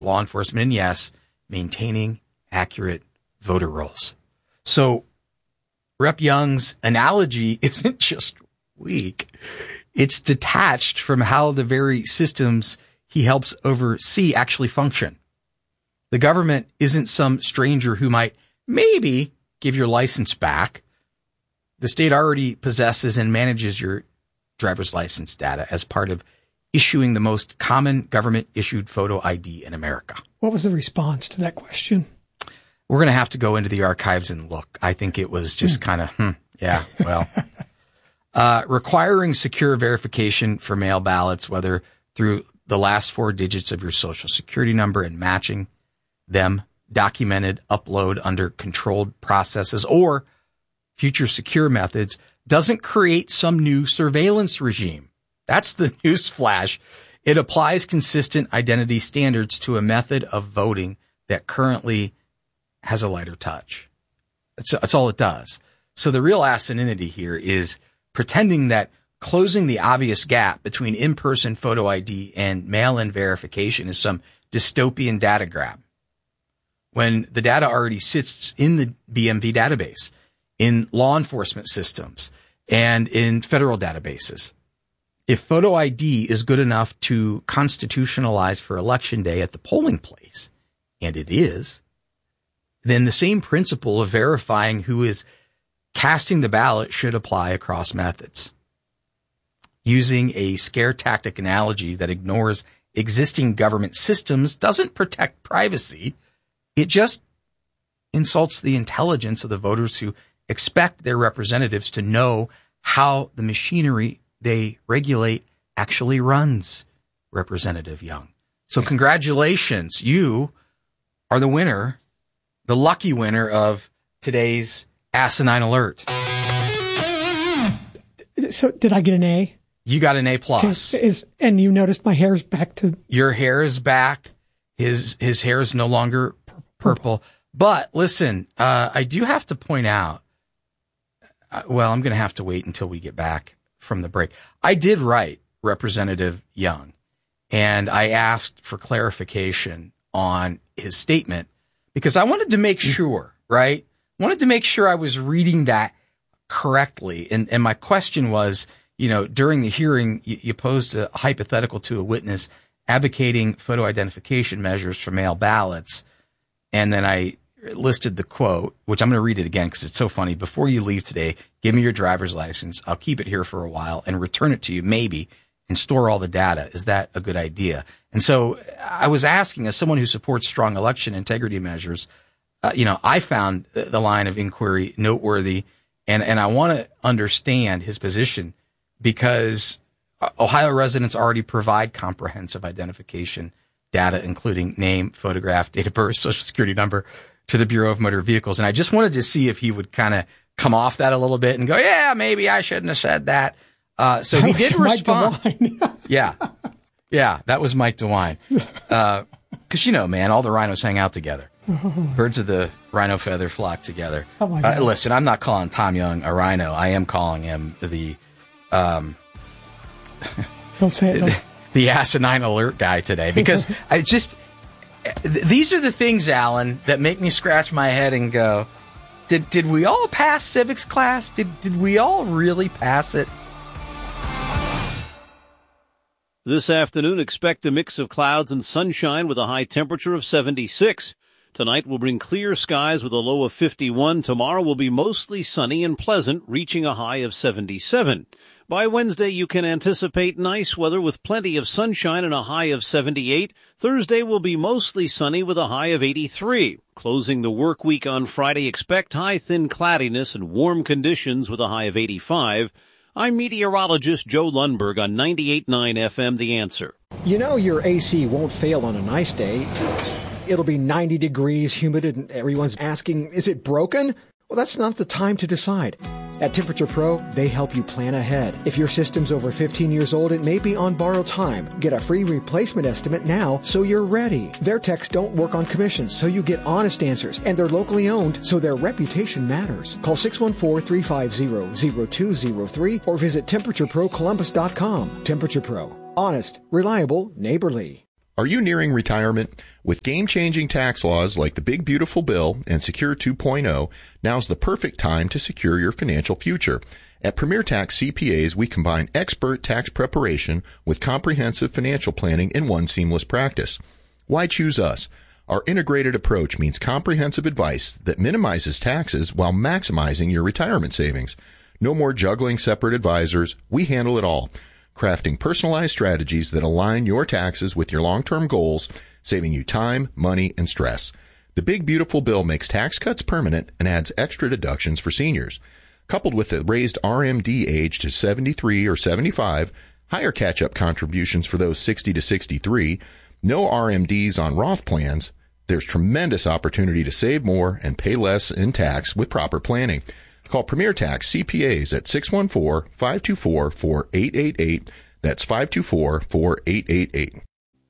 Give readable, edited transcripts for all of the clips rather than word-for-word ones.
law enforcement, and yes, maintaining accurate voter rolls. So Rep. Young's analogy isn't just weak. It's detached from how the very systems he helps oversee actually function. The government isn't some stranger who might maybe give your license back. The state already possesses and manages your driver's license data as part of issuing the most common government-issued photo ID in America. What was the response to that question? We're going to have to go into the archives and look. I think it was just kind of, yeah, well. Requiring secure verification for mail ballots, whether through the last 4 digits of your social security number and matching them, documented upload under controlled processes, or future secure methods, doesn't create some new surveillance regime. That's the news flash. It applies consistent identity standards to a method of voting that currently has a lighter touch. That's all it does. So the real asininity here is pretending that closing the obvious gap between in-person photo ID and mail-in verification is some dystopian data grab, when the data already sits in the BMV database, in law enforcement systems, and in federal databases. If photo ID is good enough to constitutionalize for Election Day at the polling place, and it is, then the same principle of verifying who is casting the ballot should apply across methods. Using a scare tactic analogy that ignores existing government systems doesn't protect privacy. It just insults the intelligence of the voters who expect their representatives to know how the machinery they regulate actually runs, Representative Young. So congratulations. You are the winner, the lucky winner of today's Asinine Alert. So did I get an A? You got an A+. And you noticed my hair's back to... Your hair is back. His hair is no longer purple. But listen, I do have to point out, well, I'm going to have to wait until we get back from the break. I did write Representative Young, and I asked for clarification on his statement because I wanted to make sure, right? Wanted to make sure I was reading that correctly. And my question was, you know, during the hearing, you posed a hypothetical to a witness advocating photo identification measures for mail ballots. And then I listed the quote, which I'm going to read it again because it's so funny. Before you leave today, give me your driver's license. I'll keep it here for a while and return it to you, maybe, and store all the data. Is that a good idea? And so I was asking, as someone who supports strong election integrity measures, I found the line of inquiry noteworthy, and I want to understand his position because Ohio residents already provide comprehensive identification data, including name, photograph, date of birth, social security number, to the Bureau of Motor Vehicles. And I just wanted to see if he would kind of come off that a little bit and go, yeah, maybe I shouldn't have said that. So he did respond. Yeah, that was Mike DeWine. Because, man, all the rhinos hang out together. Birds of the rhino feather flock together. Oh my God. Listen, I'm not calling Tom Young a rhino. I am calling him the... Don't say it. The Asinine Alert guy today, because these are the things, Alan, that make me scratch my head and go, did we all pass civics class? Did we all really pass it? This afternoon, expect a mix of clouds and sunshine with a high temperature of 76. Tonight will bring clear skies with a low of 51. Tomorrow will be mostly sunny and pleasant, reaching a high of 77. By Wednesday, you can anticipate nice weather with plenty of sunshine and a high of 78. Thursday will be mostly sunny with a high of 83. Closing the work week on Friday, expect high thin cloudiness and warm conditions with a high of 85. I'm meteorologist Joe Lundberg on 98.9 FM, The Answer. You know your AC won't fail on a nice day. It'll be 90 degrees, humid, and everyone's asking, is it broken? Well, that's not the time to decide. At Temperature Pro, they help you plan ahead. If your system's over 15 years old, it may be on borrowed time. Get a free replacement estimate now so you're ready. Their techs don't work on commissions, so you get honest answers. And they're locally owned, so their reputation matters. Call 614-350-0203 or visit TemperatureProColumbus.com. Temperature Pro. Honest, reliable, neighborly. Are you nearing retirement? With game-changing tax laws like the Big Beautiful Bill and Secure 2.0, now's the perfect time to secure your financial future. At Premier Tax CPAs, we combine expert tax preparation with comprehensive financial planning in one seamless practice. Why choose us? Our integrated approach means comprehensive advice that minimizes taxes while maximizing your retirement savings. No more juggling separate advisors. We handle it all, crafting personalized strategies that align your taxes with your long-term goals, saving you time, money, and stress. The Big Beautiful Bill makes tax cuts permanent and adds extra deductions for seniors. Coupled with the raised RMD age to 73 or 75, higher catch-up contributions for those 60 to 63, no RMDs on Roth plans, there's tremendous opportunity to save more and pay less in tax with proper planning. Call Premier Tax CPAs at 614-524-4888. That's 524-4888.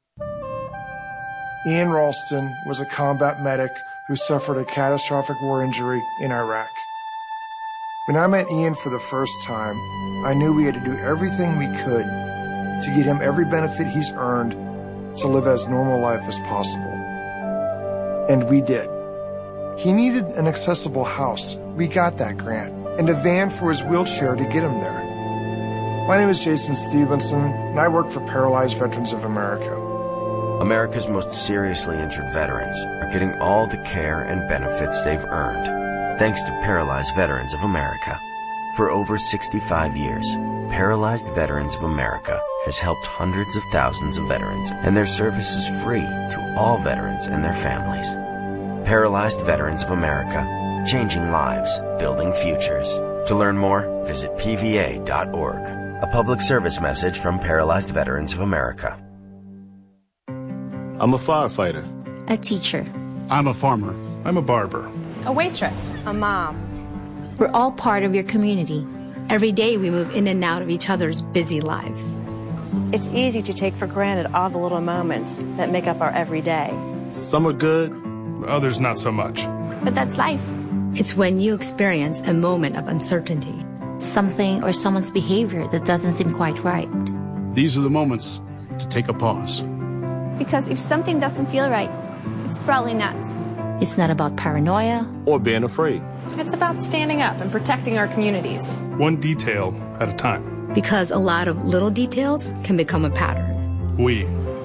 Ian Ralston was a combat medic who suffered a catastrophic war injury in Iraq. When I met Ian for the first time, I knew we had to do everything we could to get him every benefit he's earned to live as normal life as possible. And we did. He needed an accessible house. We got that grant. And a van for his wheelchair to get him there. My name is Jason Stevenson, and I work for Paralyzed Veterans of America. America's most seriously injured veterans are getting all the care and benefits they've earned, thanks to Paralyzed Veterans of America. For over 65 years, Paralyzed Veterans of America has helped hundreds of thousands of veterans, and their service is free to all veterans and their families. Paralyzed Veterans of America, changing lives, building futures. To learn more, visit pva.org. A public service message from Paralyzed Veterans of America. I'm a firefighter. A teacher. I'm a farmer. I'm a barber. A waitress. A mom. We're all part of your community. Every day we move in and out of each other's busy lives. It's easy to take for granted all the little moments that make up our everyday. Some are good, others not so much. But that's life. It's when you experience a moment of uncertainty. Something or someone's behavior that doesn't seem quite right. These are the moments to take a pause. Because if something doesn't feel right, it's probably not. It's not about paranoia or being afraid. It's about standing up and protecting our communities. One detail at a time. Because a lot of little details can become a pattern. We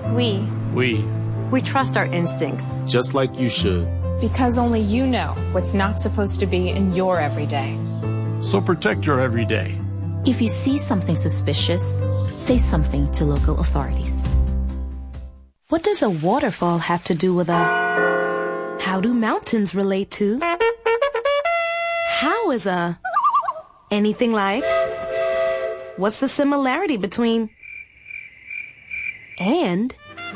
trust our instincts. Just like you should. Because only you know what's not supposed to be in your everyday. So protect your everyday. If you see something suspicious, say something to local authorities. What does a waterfall have to do with a... How do mountains relate to... How is a... Anything like... What's the similarity between... And...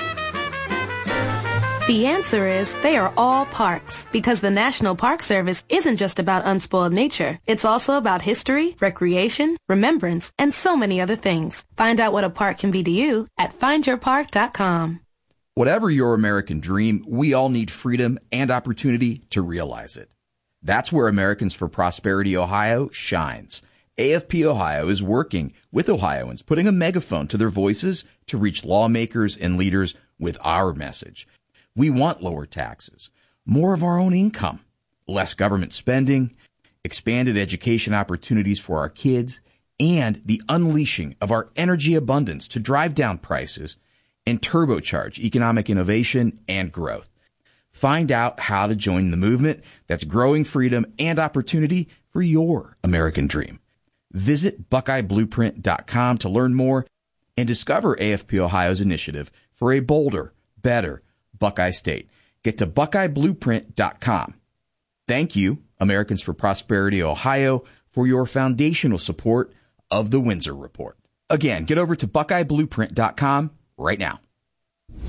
The answer is they are all parks, because the National Park Service isn't just about unspoiled nature. It's also about history, recreation, remembrance, and so many other things. Find out what a park can be to you at findyourpark.com. Whatever your American dream, we all need freedom and opportunity to realize it. That's where Americans for Prosperity Ohio shines. AFP Ohio is working with Ohioans, putting a megaphone to their voices to reach lawmakers and leaders with our message. We want lower taxes, more of our own income, less government spending, expanded education opportunities for our kids, and the unleashing of our energy abundance to drive down prices and turbocharge economic innovation and growth. Find out how to join the movement that's growing freedom and opportunity for your American dream. Visit BuckeyeBlueprint.com to learn more and discover AFP Ohio's initiative for a bolder, better Buckeye State. Get to BuckeyeBlueprint.com. Thank you, Americans for Prosperity Ohio, for your foundational support of the Windsor Report. Again, get over to BuckeyeBlueprint.com right now.